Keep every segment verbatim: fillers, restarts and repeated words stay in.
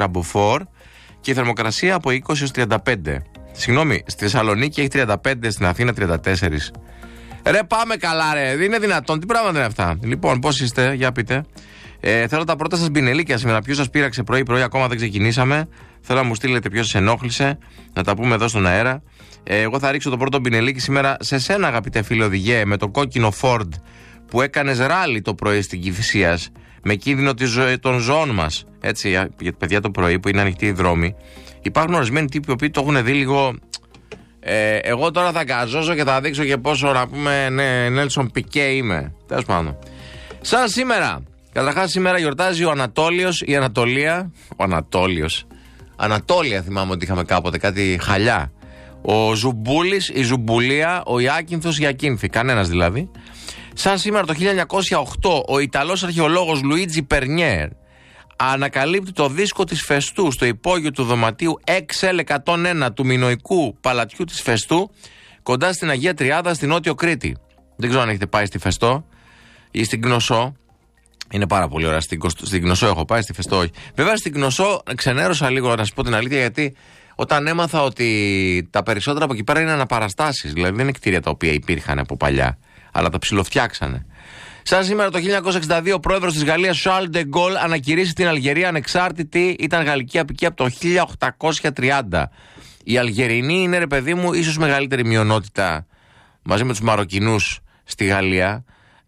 τέσσερα μποφόρ και η θερμοκρασία από είκοσι έως τριάντα πέντε. Συγγνώμη, στη Θεσσαλονίκη έχει τριάντα πέντε, στην Αθήνα τριάντα τέσσερα. Ρε, πάμε καλά, ρε. Δεν είναι δυνατόν. Τι πράγματα είναι αυτά. Λοιπόν, πώς είστε, για πείτε. Ε, θέλω τα πρώτα σας μπινελίκια σήμερα. Ποιος σας πείραξε πρωί-πρωί, ακόμα δεν ξεκινήσαμε. Θέλω να μου στείλετε ποιος σας ενόχλησε, να τα πούμε εδώ στον αέρα. Ε, εγώ θα ρίξω το πρώτο μπινελίκι σήμερα σε σένα, αγαπητέ φίλε οδηγέ, με το κόκκινο Ford που έκανες ράλι το πρωί στην Κηφισίας, με κίνδυνο τη ζω... των ζώων μας. Έτσι, για παιδιά το πρωί που είναι ανοιχτοί οι δρόμοι. Υπάρχουν ορισμένοι τύποι που το έχουν δει λίγο. Ε, εγώ τώρα θα καζώσω και θα δείξω και πόσο να πούμε ναι, Νέλσον Πικέ είμαι. Τέλος πάντων. Σαν σήμερα. Καταρχάς σήμερα γιορτάζει ο Ανατόλιος, η Ανατολία. Ο Ανατόλιος. Ανατόλια θυμάμαι ότι είχαμε κάποτε, κάτι χαλιά. Ο Ζουμπούλης, η Ζουμπουλία, ο Ιάκυνθος, η Ακίνθη. Κανένας δηλαδή. Σαν σήμερα το χίλια εννιακόσια οκτώ, ο Ιταλός αρχαιολόγος Λουίτζι Περνιέρ ανακαλύπτει το δίσκο της Φεστού στο υπόγειο του δωματίου εξ ελ εκατόν ένα του μινωικού παλατιού της Φεστού, κοντά στην Αγία Τριάδα στη Νότιο Κρήτη. Δεν ξέρω αν έχετε πάει στη Φεστό ή στην Κνωσό. Είναι πάρα πολύ ωραία. Στην, στην Κνωσό έχω πάει, στη Φεστό όχι. Βέβαια στην Κνωσό ξενέρωσα λίγο, να σας πω την αλήθεια, γιατί όταν έμαθα ότι τα περισσότερα από εκεί πέρα είναι αναπαραστάσεις, δηλαδή δεν είναι κτίρια τα οποία υπήρχαν από παλιά, αλλά τα ψιλοφτιάξανε. Σαν σήμερα το χίλια εννιακόσια εξήντα δύο, ο πρόεδρος της Γαλλίας Charles de Gaulle ανακηρύσσει την Αλγερία ανεξάρτητη. Ήταν γαλλική απικία από το χίλια οκτακόσια τριάντα. Οι Αλγερινοί είναι, ρε παιδί μου, ίσως μεγαλύτερη μειονότητα μαζί με τους Μαροκινούς στη Γαλλία.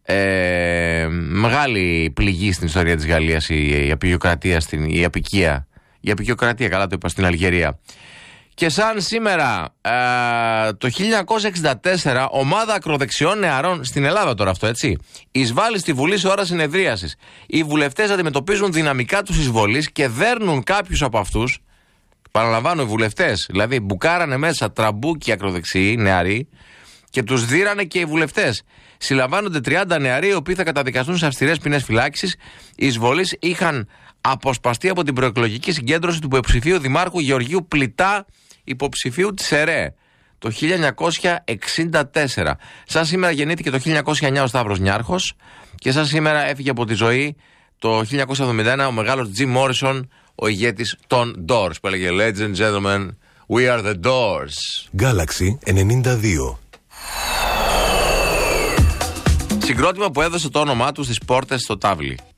Ε, μεγάλη πληγή στην ιστορία της Γαλλίας η, η απικιοκρατία, στην, η απικία. Η απικιοκρατία, καλά το είπα, στην Αλγερία. Και σαν σήμερα ε, το χίλια εννιακόσια εξήντα τέσσερα, ομάδα ακροδεξιών νεαρών, στην Ελλάδα τώρα αυτό, έτσι, εισβάλλει στη Βουλή σε ώρα συνεδρίασης. Οι βουλευτές αντιμετωπίζουν δυναμικά τους εισβολείς και δέρνουν κάποιους από αυτούς. Παραλαμβάνω, οι βουλευτές, δηλαδή μπουκάρανε μέσα τραμπούκι ακροδεξιοί νεαροί και τους δίρανε και οι βουλευτές. Συλλαμβάνονται τριάντα νεαροί, οι οποίοι θα καταδικαστούν σε αυστηρές ποινές φυλάκισης. Οι εισβολείς είχαν αποσπαστεί από την προεκλογική συγκέντρωση του υποψηφίου δημάρχου Γεωργίου Πλητά, υποψηφίου της ΕΡΕ, το χίλια εννιακόσια εξήντα τέσσερα. Σαν σήμερα γεννήθηκε το χίλια εννιακόσια εννιά ο Σταύρος Νιάρχος και σαν σήμερα έφυγε από τη ζωή το χίλια εννιακόσια εβδομήντα ένα ο μεγάλος Jim Morrison, ο ηγέτης των Doors, που έλεγε Ladies and gentlemen, we are the Doors. Galaxy ενενήντα δύο. Συγκρότημα που έδωσε το όνομά του στις πόρτες στο Τάβλι.